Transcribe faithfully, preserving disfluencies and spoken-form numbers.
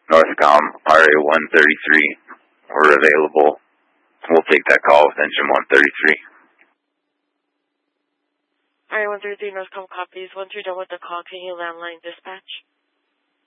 Northcom, R A one thirty-three. We're available. We'll take that call with engine one thirty-three. R A one thirty-three, Northcom copies. Once you're done with the call, can you landline dispatch?